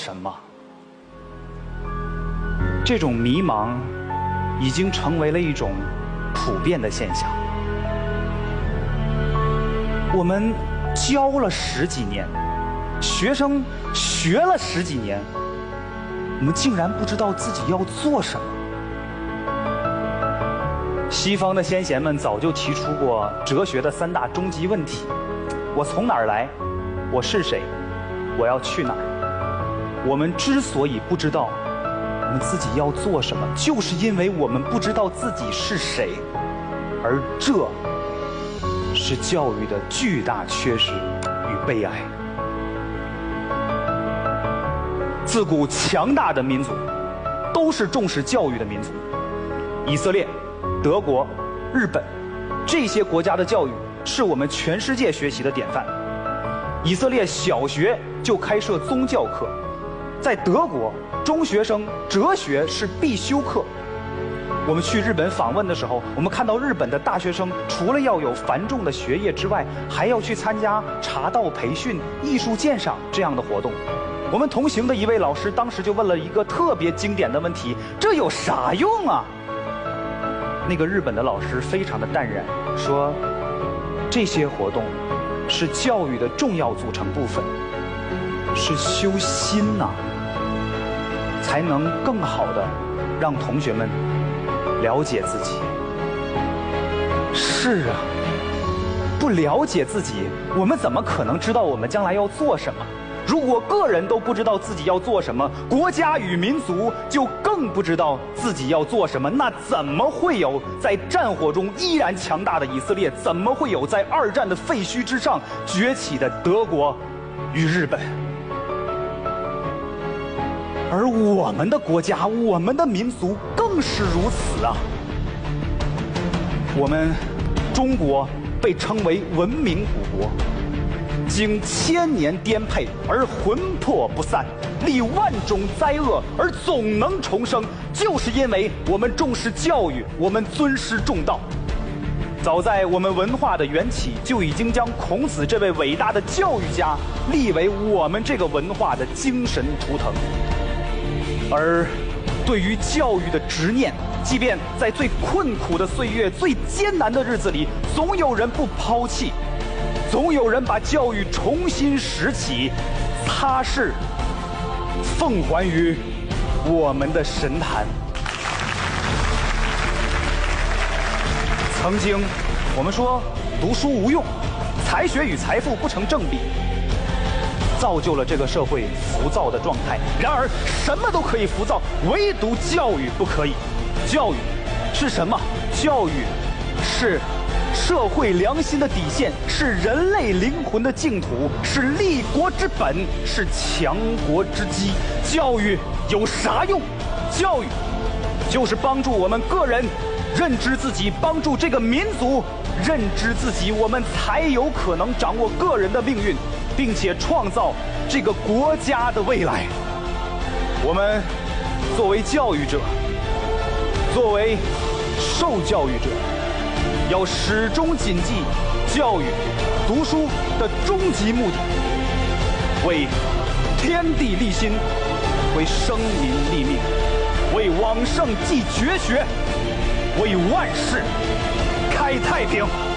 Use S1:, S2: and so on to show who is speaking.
S1: 什么？这种迷茫已经成为了一种普遍的现象。我们教了10几年，学生学了10几年，我们竟然不知道自己要做什么。西方的先贤们早就提出过哲学的3大终极问题：我从哪儿来？我是谁？我要去哪儿？我们之所以不知道我们自己要做什么，就是因为我们不知道自己是谁，而这是教育的巨大缺失与悲哀。自古强大的民族都是重视教育的民族，以色列、德国、日本这些国家的教育是我们全世界学习的典范。以色列小学就开设宗教课，在德国中学生哲学是必修课。我们去日本访问的时候，我们看到日本的大学生除了要有繁重的学业之外，还要去参加茶道培训、艺术鉴赏这样的活动。我们同行的一位老师当时就问了一个特别经典的问题：这有啥用啊？那个日本的老师非常的淡然，说这些活动是教育的重要组成部分，是修心呐，才能更好的让同学们了解自己。是啊，不了解自己，我们怎么可能知道我们将来要做什么？如果个人都不知道自己要做什么，国家与民族就更不知道自己要做什么。那怎么会有在战火中依然强大的以色列？怎么会有在2战的废墟之上崛起的德国与日本？而我们的国家，我们的民族更是如此啊！我们中国被称为文明古国，经1000年颠沛而魂魄不散，历万种灾厄而总能重生，就是因为我们重视教育，我们尊师重道。早在我们文化的缘起，就已经将孔子这位伟大的教育家立为我们这个文化的精神图腾。而对于教育的执念，即便在最困苦的岁月、最艰难的日子里，总有人不抛弃，总有人把教育重新拾起，擦拭、奉还于我们的神坛。曾经我们说读书无用，才学与财富不成正比，造就了这个社会浮躁的状态。然而什么都可以浮躁，唯独教育不可以。教育是什么？教育是社会良心的底线，是人类灵魂的净土，是立国之本，是强国之基。教育有啥用？教育就是帮助我们个人认知自己，帮助这个民族认知自己，我们才有可能掌握个人的命运，并且创造这个国家的未来。我们作为教育者，作为受教育者，要始终谨记教育、读书的终极目的，为天地立心，为生民立命，为往圣继绝学，为万世开太平。